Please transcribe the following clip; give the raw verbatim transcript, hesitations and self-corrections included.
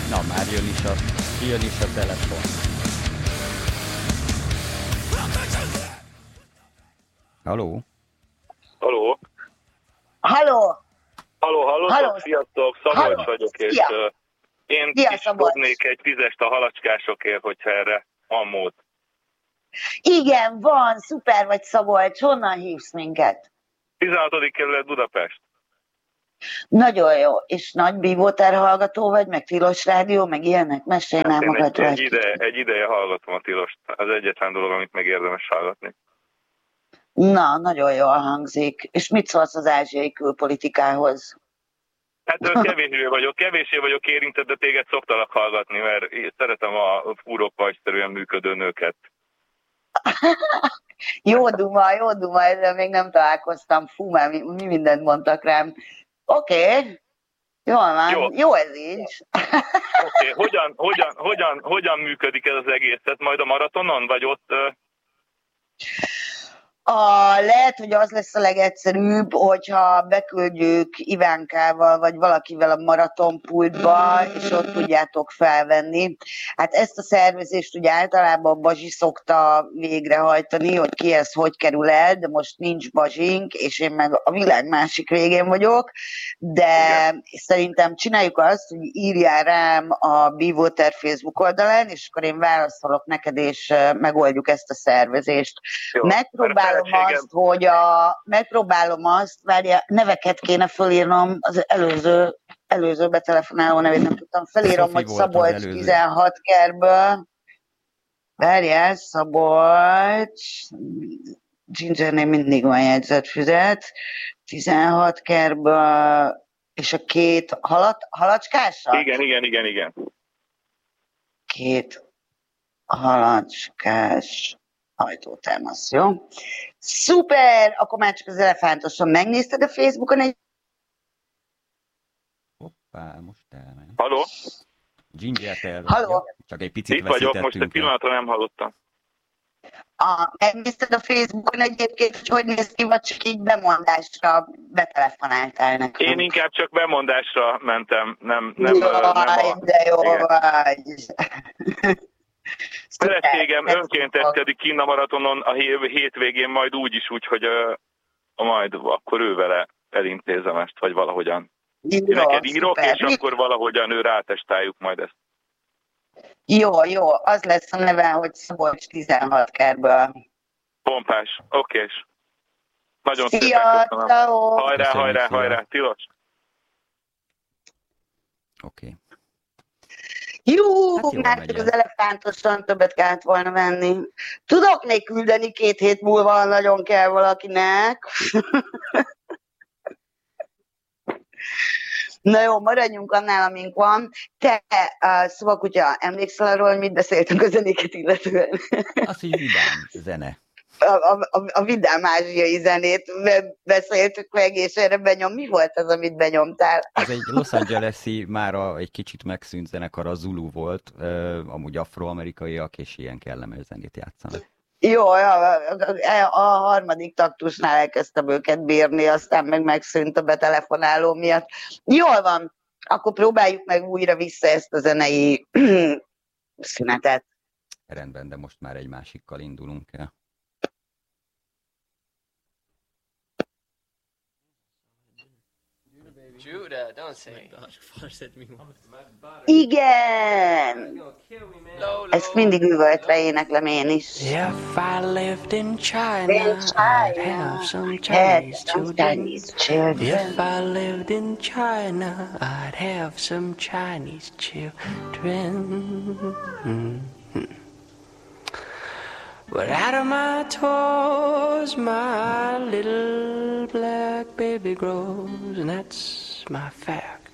Na, már jön is a, jön is a telefon. Haló? Haló? Halló! Halló, hallótok? Halló. Sziasztok, Szabolcs Halló. vagyok, és Szia. uh, én Szia, is Szabolcs. dobnék egy tízest a halacskásokért, hogyha erre van mód. Igen, van, szuper vagy Szabolcs, honnan hívsz minket? tizenhatodik kerület Budapest. Nagyon jó, és nagy Bivóter hallgató vagy, meg Tilos Rádió, meg ilyenek? Mesélj már Hát én egy, magadról egy, egy ide, kicsit. egy ideje hallgatom a Tilost. Az egyetlen dolog, amit meg érdemes hallgatni. Na, nagyon jól hangzik. És mit szólsz az ázsiai külpolitikához? Hát ö, kevésbé vagyok, kevésbé vagyok érintett, de téged szoktalak hallgatni, mert én szeretem a fúrópajszerűen működő nőket. Jó duma, jó duma, ezzel még nem találkoztam. Fú, már mi, mi mindent mondtak rám. Oké, okay. Jól van, jó, jó ez így. Oké, okay. hogyan, hogyan, hogyan, hogyan működik ez az egész? Tehát majd a maratonon, vagy ott... Uh... A, lehet, hogy az lesz a legegyszerűbb, hogyha beküldjük Ivánkával, vagy valakivel a maratonpultba, és ott tudjátok felvenni. Hát ezt a szervezést ugye általában Bazsi szokta végrehajtani, hogy ki ez hogy kerül el, de most nincs Bazsink, és én meg a világ másik végén vagyok, de igen. Szerintem csináljuk azt, hogy írjál rám a Bivóter Facebook oldalán, és akkor én válaszolok neked, és megoldjuk ezt a szervezést. Jó. Megpróbálom azt, hogy a, megpróbálom azt, várja, neveket kéne fölírnom, az előző, előző betelefonáló nevét nem tudtam, felírom, Sophie hogy Szabolcs tizenhat kerből, várjál, Szabolcs, Gingernél mindig van jegyzetfüzet, tizenhat kerből, és a két halat, halacskással? Igen, igen, igen, igen. Két halacskás ajtótámasz, jó? Szuper! Akkor már csak az elefántosan megnézted a Facebookon egy... Hoppá, most elment. Haló? Gingert el. Haló? Csak egy picit itt vagyok, most egy pillanatra nem hallottam. A, megnézted a Facebookon egyébként, hogy hogy néz ki, vagy csak így bemondásra betelefonáltál nekem? Én inkább csak bemondásra mentem, nem... nem, Jaj, nem a... de jó igen. Vagy! Feleségem önkénteskedik kinn a maratonon a hétvégén, majd úgy is úgy, hogy uh, majd akkor ő vele elintézem ezt, vagy valahogyan. Jó, neked írok, szuper. És akkor valahogyan ő rátestáljuk majd ezt. Jó, jó, az lesz a neve, hogy Szabolcs tizenhat kerből. Pompás, okés. Nagyon szia, szépen köszönöm. Ciao. Hajrá, Köszönjük, hajrá, szia. hajrá, Tilos. Oké. Okay. Jó, hát már csak az elefántosan többet kellett volna venni. Tudok még küldeni két hét múlva, nagyon kell valakinek. Na jó, maradjunk annál, amink van. Te, uh, szóval kutya, emlékszel arról, hogy mit beszéltünk a zenéket illetően? Az, hogy vidám zene. A, a, a, a vidám ázsiai zenét beszéltük meg, és erre benyom. Mi volt az, amit benyomtál? Ez egy Los Angeles-i, már a, egy kicsit megszűnt zenekar, a Zulu volt, uh, amúgy afroamerikaiak, és ilyen kellemes zenét játszanak. Jó, a, a harmadik taktusnál elkezdtem őket bírni, aztán meg megszűnt a betelefonáló miatt. Jól van, akkor próbáljuk meg újra vissza ezt a zenei szünetet. Rendben, de most már egy másikkal indulunk el. Judah, don't say igen! Ezt mindig üvöltve éneklem én is. If I lived in China, In China, I'd have some had Chinese some children. Chinese children. If I lived in China, I'd have some Chinese children. But out of my toes, my little black baby grows, and that's my fact.